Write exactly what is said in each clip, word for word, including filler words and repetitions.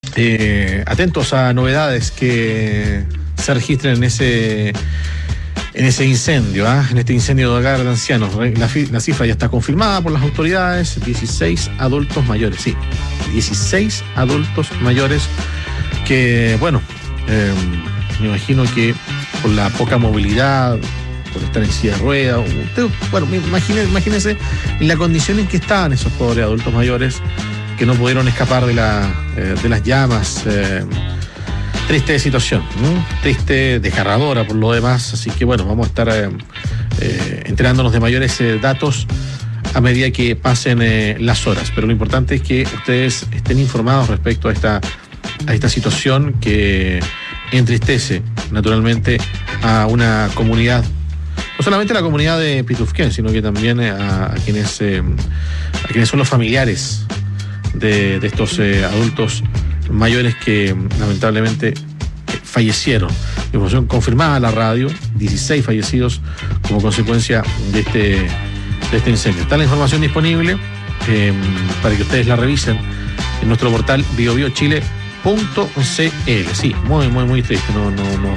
eh, atentos a novedades que se registren en ese en ese incendio, ¿eh? en este incendio de hogar de ancianos. La, la cifra ya está confirmada por las autoridades, dieciséis adultos mayores, sí, dieciséis adultos mayores que, bueno, eh, me imagino que por la poca movilidad, por estar en silla de ruedas, usted, bueno, imagínense, imagínense en la condición en que estaban esos pobres adultos mayores que no pudieron escapar de, la, eh, de las llamas. Eh, triste situación, ¿no? Triste, desgarradora por lo demás, así que bueno, vamos a estar eh, eh, enterándonos de mayores eh, datos a medida que pasen eh, las horas, pero lo importante es que ustedes estén informados respecto a esta, a esta situación que entristece naturalmente a una comunidad, no solamente a la comunidad de Pitufquén, sino que también a, a quienes eh, a quienes son los familiares de, de estos eh, adultos mayores que lamentablemente fallecieron. Información confirmada a la radio, dieciséis fallecidos como consecuencia de este, de este incendio. Está la información disponible eh, para que ustedes la revisen en nuestro portal bio bio chile punto c l. Sí, muy, muy, muy triste. No, no, nos,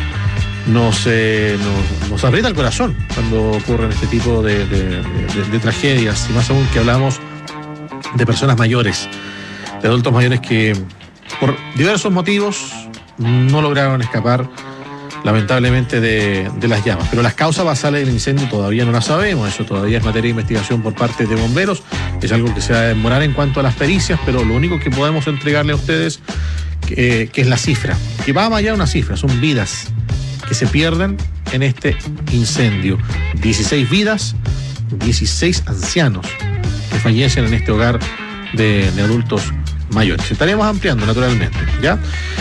nos, eh, nos, nos aprieta el corazón cuando ocurren este tipo de, de, de, de tragedias, y más aún que hablamos de personas mayores, de adultos mayores que por diversos motivos no lograron escapar lamentablemente de, de las llamas. Pero las causas basales del incendio todavía no las sabemos, eso todavía es materia de investigación por parte de bomberos, es algo que se va a demorar en cuanto a las pericias, pero lo único que podemos entregarle a ustedes que, que es la cifra, que va más allá de una cifra, son vidas que se pierden en este incendio. dieciséis vidas, dieciséis ancianos que fallecen en este hogar de, de adultos mayores. Estaremos ampliando naturalmente, ¿ya?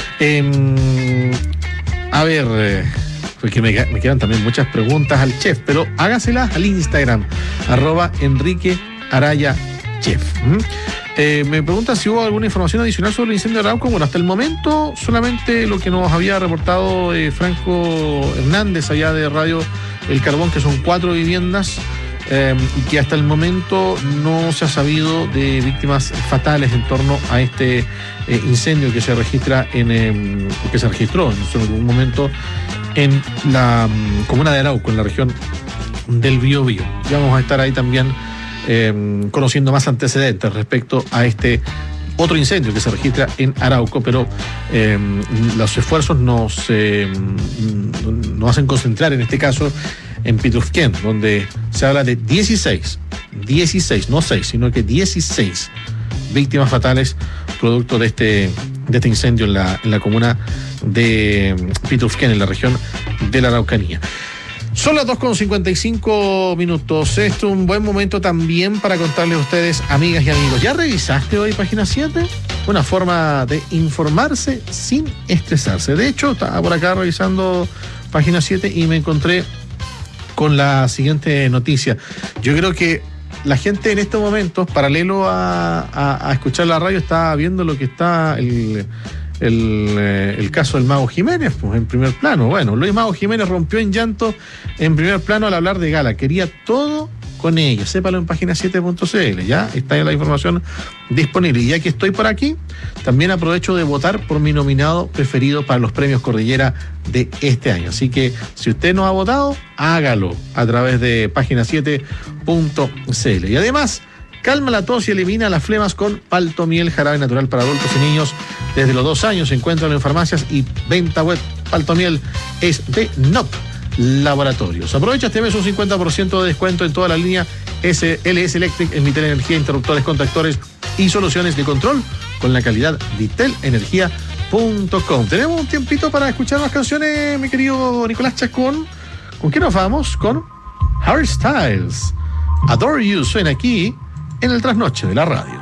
Eh, a ver, eh, porque me, me quedan también muchas preguntas al chef, pero hágaselas al Instagram, arroba Enrique Araya Chef. ¿Mm? Eh, me preguntan si hubo alguna información adicional sobre el incendio de Arauco. Bueno, hasta el momento solamente lo que nos había reportado eh, Franco Hernández allá de Radio El Carbón, que son cuatro viviendas, Eh, y que hasta el momento no se ha sabido de víctimas fatales en torno a este eh, incendio que se registra en eh, que se registró en algún momento en la um, comuna de Arauco, en la región del Biobío. Y vamos a estar ahí también eh, conociendo más antecedentes respecto a este otro incendio que se registra en Arauco, pero eh, los esfuerzos nos, eh, nos hacen concentrar en este caso en Pitufquén, donde se habla de dieciséis, dieciséis, no seis, sino que dieciséis víctimas fatales producto de este, de este incendio en la, en la comuna de Pitufquén, en la región de la Araucanía. Son las dos con cincuenta y cinco minutos. Esto es un buen momento también para contarles a ustedes, amigas y amigos. ¿Ya revisaste hoy Página siete? Una forma de informarse sin estresarse. De hecho, estaba por acá revisando Página siete y me encontré con la siguiente noticia. Yo creo que la gente en estos momentos, paralelo a, a, a escuchar la radio, está viendo lo que está el, el, el caso del Mago Jiménez, pues, en primer plano. Bueno, Luis Mago Jiménez rompió en llanto en primer plano al hablar de Gala. Quería todo con ella. Sépalo en página siete punto c l. Ya está la información disponible. Y ya que estoy por aquí, también aprovecho de votar por mi nominado preferido para los premios Cordillera de este año. Así que si usted no ha votado, hágalo a través de página siete punto c l. Y además, calma la tos y elimina las flemas con Paltomiel, jarabe natural para adultos y niños desde los dos años. Se encuentran en farmacias y venta web. Paltomiel es de N O P Laboratorios. Aprovecha este mes un cincuenta por ciento de descuento en toda la línea S L S Electric, en Vitel Energía, interruptores, contactores y soluciones de control con la calidad vitel energía punto com. Tenemos un tiempito para escuchar más canciones, mi querido Nicolás Chacón. ¿Con qué nos vamos? Con Harry Styles. Adore You suena aquí en el Trasnoche de la radio.